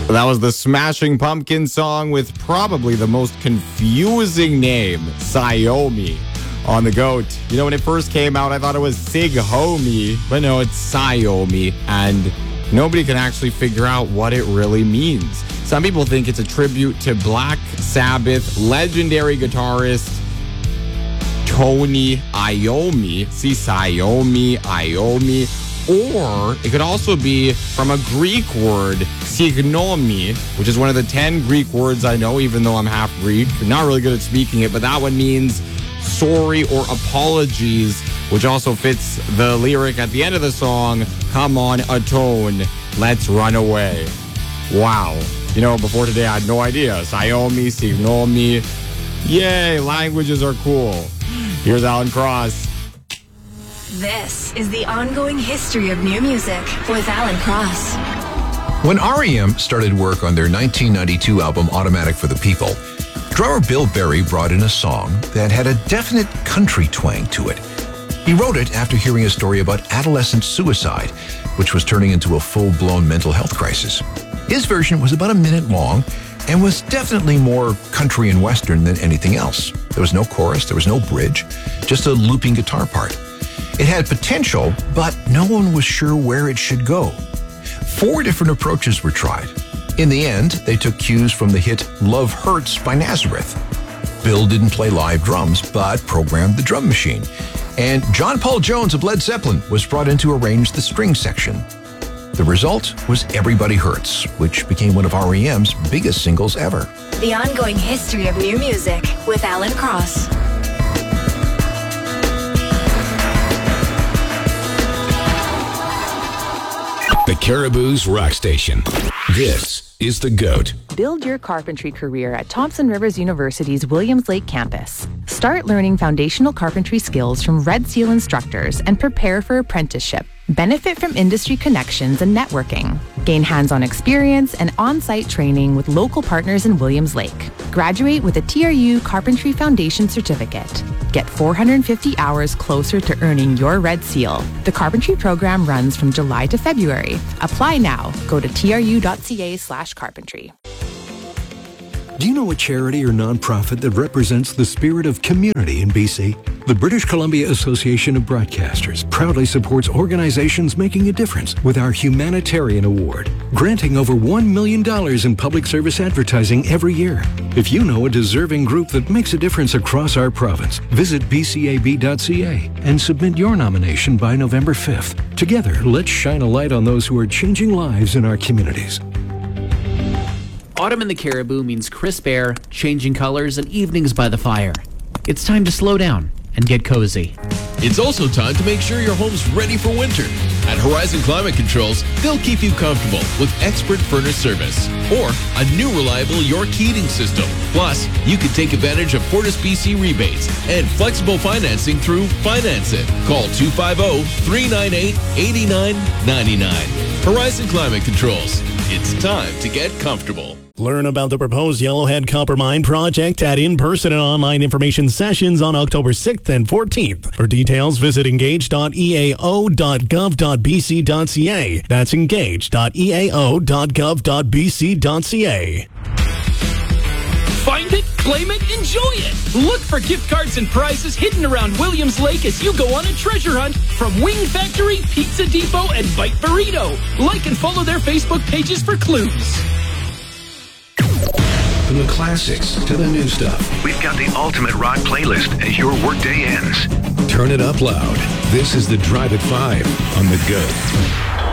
That was the Smashing Pumpkins song with probably the most confusing name, Xiaomi, on the GOAT. You know, when it first came out, I thought it was Sighomi, but no, it's Xiaomi, and nobody can actually figure out what it really means. Some people think it's a tribute to Black Sabbath legendary guitarist Tony Iommi. See, Xiaomi, Iommi. Or it could also be from a Greek word, signomi, which is one of the 10 Greek words I know, even though I'm half Greek. I'm not really good at speaking it, but that one means sorry or apologies, which also fits the lyric at the end of the song, come on, atone, let's run away. Wow. You know, before today, I had no idea. Xiaomi, signomi. Yay, languages are cool. Here's Alan Cross. This is the ongoing history of new music with Alan Cross. When R.E.M. started work on their 1992 album Automatic for the People, drummer Bill Berry brought in a song that had a definite country twang to it. He wrote it after hearing a story about adolescent suicide, which was turning into a full-blown mental health crisis. His version was about a minute long and was definitely more country and western than anything else. There was no chorus, there was no bridge, just a looping guitar part. It had potential, but no one was sure where it should go. 4 different approaches were tried. In the end, they took cues from the hit Love Hurts by Nazareth. Bill didn't play live drums, but programmed the drum machine. And John Paul Jones of Led Zeppelin was brought in to arrange the string section. The result was Everybody Hurts, which became one of R.E.M.'s biggest singles ever. The ongoing history of new music with Alan Cross. The Caribou's Rock Station. This is the GOAT. Build your carpentry career at Thompson Rivers University's Williams Lake campus. Start learning foundational carpentry skills from Red Seal instructors and prepare for apprenticeship. Benefit from industry connections and networking. Gain hands-on experience and on-site training with local partners in Williams Lake. Graduate with a TRU Carpentry Foundation Certificate. Get 450 hours closer to earning your Red Seal. The carpentry program runs from July to February. Apply now. Go to tru.ca/carpentry. Do you know a charity or nonprofit that represents the spirit of community in BC? The British Columbia Association of Broadcasters proudly supports organizations making a difference with our Humanitarian Award, granting over $1 million in public service advertising every year. If you know a deserving group that makes a difference across our province, visit bcab.ca and submit your nomination by November 5th. Together, let's shine a light on those who are changing lives in our communities. Autumn in the Caribou means crisp air, changing colors, and evenings by the fire. It's time to slow down and get cozy. It's also time to make sure your home's ready for winter. At Horizon Climate Controls, they'll keep you comfortable with expert furnace service or a new reliable York heating system. Plus, you can take advantage of FortisBC rebates and flexible financing through Finance It. Call 250-398-8999. Horizon Climate Controls. It's time to get comfortable. Learn about the proposed Yellowhead Copper Mine project at in-person and online information sessions on October 6th and 14th. For details, visit engage.eao.gov.bc.ca. That's engage.eao.gov.bc.ca. Find it, claim it, enjoy it. Look for gift cards and prizes hidden around Williams Lake as you go on a treasure hunt from Wing Factory, Pizza Depot, and Bite Burrito. Like and follow their Facebook pages for clues. From the classics to the new stuff, we've got the ultimate rock playlist as your workday ends. Turn it up loud. This is the Drive at 5 on the GOAT.